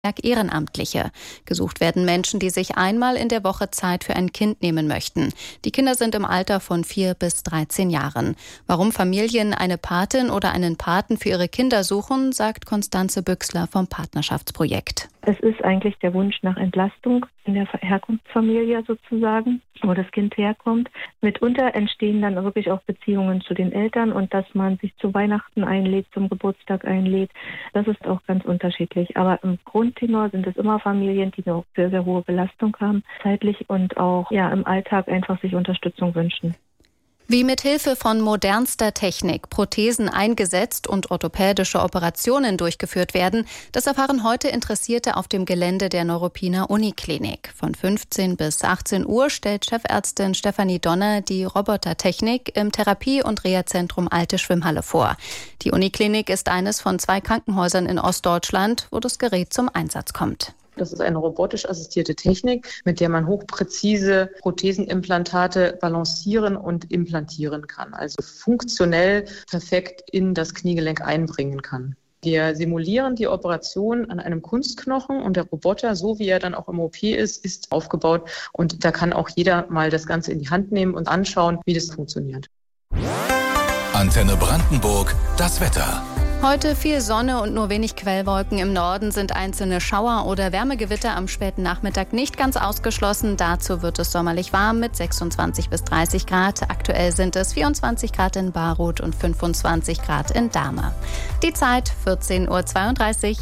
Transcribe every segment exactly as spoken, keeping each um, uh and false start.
Ehrenamtliche. Gesucht werden Menschen, die sich einmal in der Woche Zeit für ein Kind nehmen möchten. Die Kinder sind im Alter von vier bis dreizehn Jahren. Warum Familien eine Patin oder einen Paten für ihre Kinder suchen, sagt Konstanze Büchsler vom Partnerschaftsprojekt. Es ist eigentlich der Wunsch nach Entlastung in der Herkunftsfamilie sozusagen, wo das Kind herkommt. Mitunter entstehen dann wirklich auch Beziehungen zu den Eltern und dass man sich zu Weihnachten einlädt, zum Geburtstag einlädt. Das ist auch ganz unterschiedlich. Aber im Grundtenor sind es immer Familien, die eine sehr, sehr hohe Belastung haben, zeitlich und auch ja im Alltag einfach sich Unterstützung wünschen. Wie mit Hilfe von modernster Technik Prothesen eingesetzt und orthopädische Operationen durchgeführt werden, das erfahren heute Interessierte auf dem Gelände der Neuruppiner Uniklinik. Von fünfzehn bis achtzehn Uhr stellt Chefärztin Stefanie Donner die Robotertechnik im Therapie- und Reha-Zentrum Alte Schwimmhalle vor. Die Uniklinik ist eines von zwei Krankenhäusern in Ostdeutschland, wo das Gerät zum Einsatz kommt. Das ist eine robotisch assistierte Technik, mit der man hochpräzise Prothesenimplantate balancieren und implantieren kann. Also funktionell perfekt in das Kniegelenk einbringen kann. Wir simulieren die Operation an einem Kunstknochen und der Roboter, so wie er dann auch im O P ist, ist aufgebaut. Und da kann auch jeder mal das Ganze in die Hand nehmen und anschauen, wie das funktioniert. Antenne Brandenburg, das Wetter. Heute viel Sonne und nur wenig Quellwolken. Im Norden sind einzelne Schauer oder Wärmegewitter am späten Nachmittag nicht ganz ausgeschlossen. Dazu wird es sommerlich warm mit sechsundzwanzig bis dreißig Grad. Aktuell sind es vierundzwanzig Grad in Baruth und fünfundzwanzig Grad in Dahme. Die Zeit vierzehn Uhr zweiunddreißig.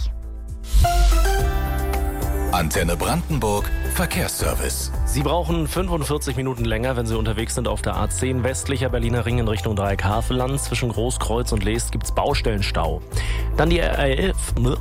Antenne Brandenburg Verkehrsservice. Sie brauchen fünfundvierzig Minuten länger, wenn Sie unterwegs sind auf der A zehn westlicher Berliner Ring in Richtung Dreieck-Havelland. Zwischen Großkreuz und Leest gibt es Baustellenstau. Dann die A elf,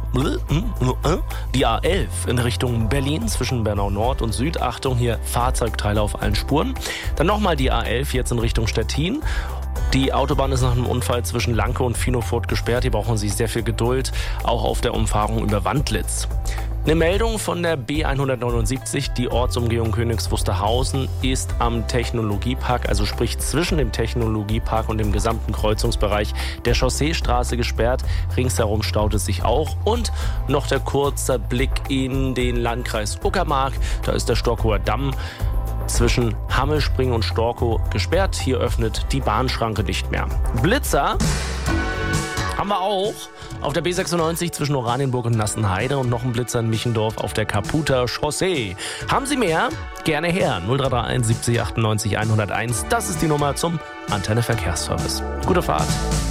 die A elf in Richtung Berlin zwischen Bernau Nord und Süd. Achtung, hier Fahrzeugteile auf allen Spuren. Dann nochmal die A elf jetzt in Richtung Stettin. Die Autobahn ist nach einem Unfall zwischen Lanke und Finofurt gesperrt. Hier brauchen Sie sehr viel Geduld, auch auf der Umfahrung über Wandlitz. Eine Meldung von der B hundertneunundsiebzig, die Ortsumgehung Königs Wusterhausen ist am Technologiepark, also sprich zwischen dem Technologiepark und dem gesamten Kreuzungsbereich der Chausseestraße gesperrt. Ringsherum staut es sich auch. Und noch der kurze Blick in den Landkreis Uckermark. Da ist der Storkower Damm zwischen Hammelspring und Storkow gesperrt. Hier öffnet die Bahnschranke nicht mehr. Blitzer haben wir auch auf der B sechsundneunzig zwischen Oranienburg und Nassenheide und noch ein Blitzer in Michendorf auf der Kaputer Chaussee. Haben Sie mehr? Gerne her. null drei drei eins siebzig achtundneunzig hunderteins. Das ist die Nummer zum Antenne Verkehrsservice. Gute Fahrt.